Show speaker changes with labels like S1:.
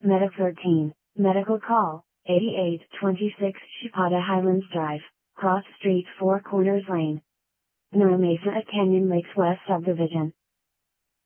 S1: Medic 13, Medical Call, 8826 Chapada Highlands Drive, Cross Street 4 Corners Lane. Nora Mesa at Canyon Lakes West Subdivision.